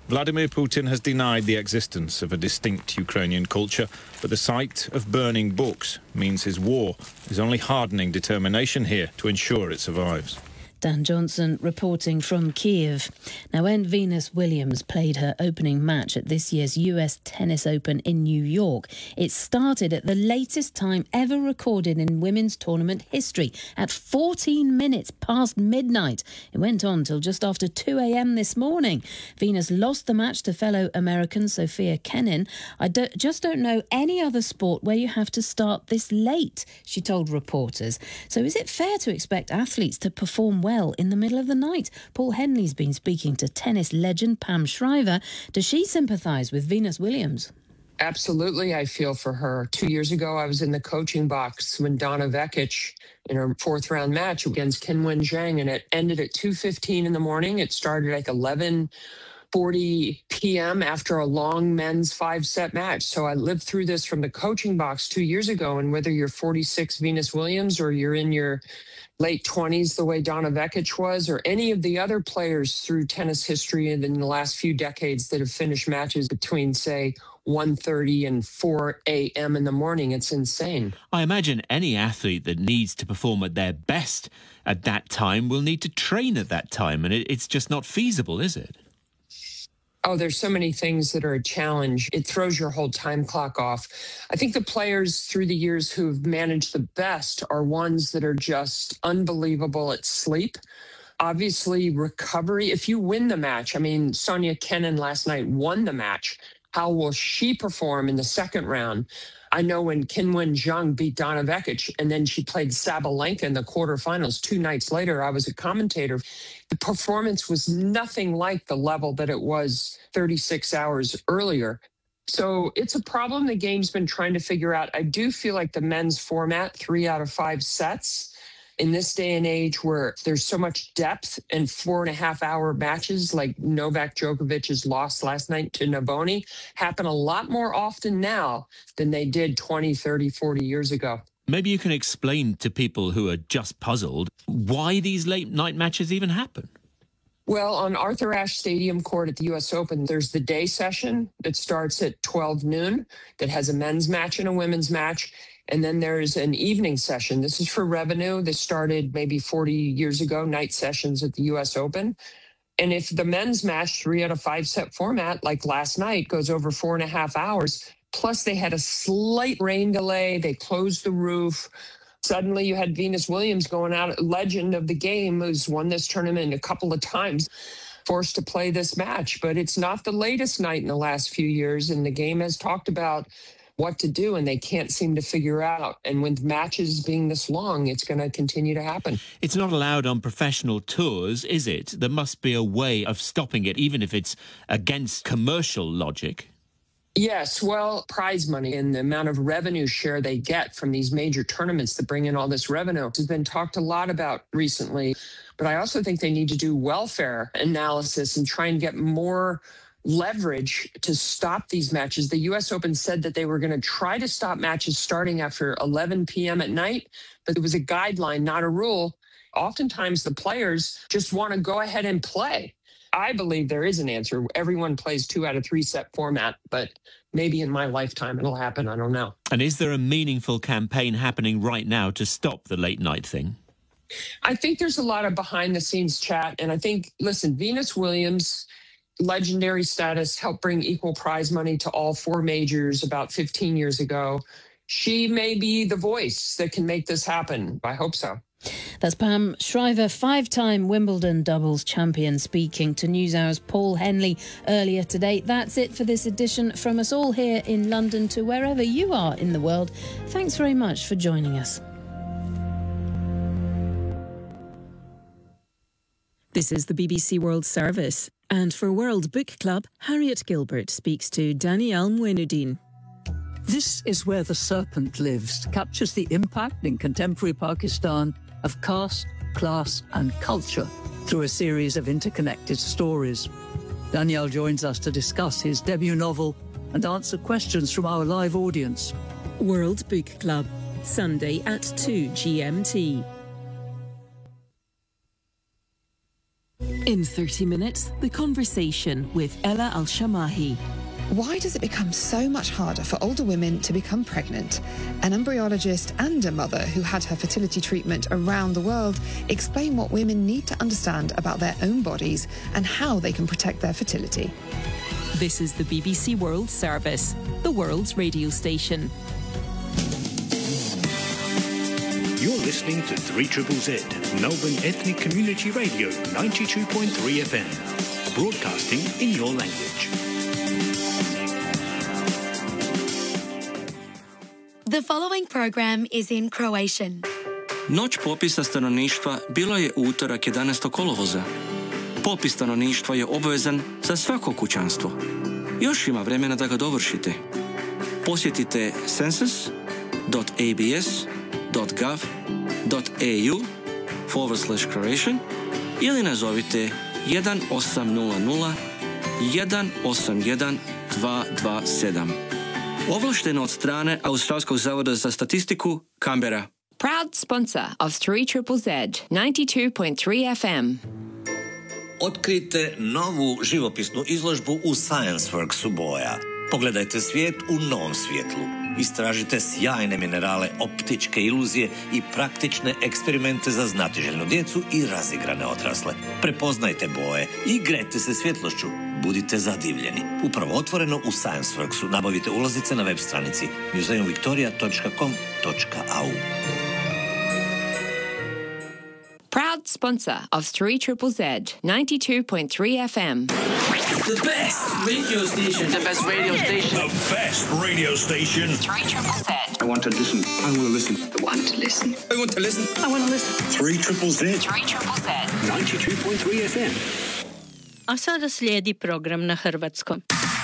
Vladimir Putin has denied the existence of a distinct Ukrainian culture, but the sight of burning books means his war is only hardening determination here to ensure it survives. Dan Johnson reporting from Kiev. Now, when Venus Williams played her opening match at this year's US Tennis Open in New York, it started at the latest time ever recorded in women's tournament history, at 14 minutes past midnight. It went on till just after 2 a.m. this morning. Venus lost the match to fellow American Sofia Kenin. I just don't know any other sport where you have to start this late, she told reporters. So is it fair to expect athletes to perform well in the middle of the night? Paul Henley's been speaking to tennis legend Pam Shriver. Does she sympathise with Venus Williams? Absolutely, I feel for her. 2 years ago, I was in the coaching box when Donna Vekic in her fourth-round match against Qinwen Zhang, and it ended at 2:15 in the morning. It started like 11:40 p.m. after a long men's 5-set match. So I lived through this from the coaching box 2 years ago, and whether you're 46 Venus Williams or you're in your late 20s the way Donna Vekic was, or any of the other players through tennis history and in the last few decades that have finished matches between, say, 1:30 and 4 a.m. in the morning. It's insane. I imagine any athlete that needs to perform at their best at that time will need to train at that time, and it's just not feasible, is it? Oh, there's so many things that are a challenge. It throws your whole time clock off. I think the players through the years who've managed the best are ones that are just unbelievable at sleep. Obviously, recovery. If you win the match, I mean, Sonia Kenin last night won the match. How will she perform in the second round? I know when Qinwen Zhang beat Donna Vekic and then she played Sabalenka in the quarterfinals 2 nights later, I was a commentator. The performance was nothing like the level that it was 36 hours earlier. So it's a problem the game's been trying to figure out. I do feel like the men's format, 3 out of 5 sets, in this day and age where there's so much depth and 4.5-hour matches like Novak Djokovic's loss last night to Navoni happen a lot more often now than they did 20, 30, 40 years ago. Maybe you can explain to people who are just puzzled why these late night matches even happen. Well, on Arthur Ashe Stadium court at the U.S. Open, there's the day session that starts at 12 noon that has a men's match and a women's match. And then there's an evening session. This is for revenue. This started maybe 40 years ago, night sessions at the U.S. Open. And if the men's match, 3 out of 5 set format, like last night, goes over 4.5 hours, plus they had a slight rain delay, they closed the roof. Suddenly you had Venus Williams going out, legend of the game, who's won this tournament a couple of times, forced to play this match. But it's not the latest night in the last few years, and the game has talked about what to do, and they can't seem to figure out. And with matches being this long, it's going to continue to happen. It's not allowed on professional tours, is it? There must be a way of stopping it, even if it's against commercial logic. Yes, well, prize money and the amount of revenue share they get from these major tournaments that bring in all this revenue has been talked a lot about recently. But I also think they need to do welfare analysis and try and get more leverage to stop these matches. The U.S. Open said that they were going to try to stop matches starting after 11 p.m. at night, but it was a guideline, not a rule. Oftentimes the players just want to go ahead and play. I believe there is an answer. Everyone plays 2 out of 3 set format, but maybe in my lifetime it'll happen. I don't know. And is there a meaningful campaign happening right now to stop the late night thing? I think there's a lot of behind the scenes chat. And I think, listen, Venus Williams, legendary status, helped bring equal prize money to all 4 majors about 15 years ago. She may be the voice that can make this happen. I hope so. That's Pam Shriver, 5-time Wimbledon doubles champion, speaking to NewsHour's Paul Henley earlier today. That's it for this edition. From us all here in London to wherever you are in the world, thanks very much for joining us. This is the BBC World Service. And for World Book Club, Harriet Gilbert speaks to Danielle Mouinudine. This is Where the Serpent Lives captures the impact in contemporary Pakistan of caste, class and culture through a series of interconnected stories. Danielle joins us to discuss his debut novel and answer questions from our live audience. World Book Club, Sunday at 2 GMT. In 30 minutes, The Conversation with Ella Al-Shamahi. Why does it become so much harder for older women to become pregnant? An embryologist and a mother who had her fertility treatment around the world explain what women need to understand about their own bodies and how they can protect their fertility. This is the BBC World Service, the world's radio station. You're listening to 3ZZZ, Melbourne Ethnic Community Radio, 92.3 FM, broadcasting in your language. The following program is in Croatian. Noć popisa stanovništva bilo je utorak 11. kolovoza. Popis stanovništva je obvezan za svako kućanstvo. Još ima vremena da ga dovršite. Posjetite census.abs.gov.au/Croatian ili nazovite 1800 181 227. Ovlašteno od strane Australskog zavoda za statistiku, Canberra. Proud sponsor of 3ZZZ, 92.3 FM. Otkrijte novu živopisnu izložbu u ScienceWorksu Boja. Pogledajte svijet u novom svjetlu. Istražite sjajne minerale, optičke iluzije i praktične eksperimente za znatiželjnu djecu i razigrane odrasle. Prepoznajte boje, igrajte se svjetlošću, budite zadivljeni. Upravo otvoreno u ScienceWorksu. Nabavite ulaznice na web stranici museumvictoria.com.au. Proud sponsor of 3ZZZ, 92.3 FM. The best radio station. The best radio station. The best radio station. 3ZZZ. I want to listen. I want to listen. I want to listen. I want to listen. I want to listen. 3ZZZ. 3ZZZ. 92.3 FM. A sada slijedi program na hrvatskom.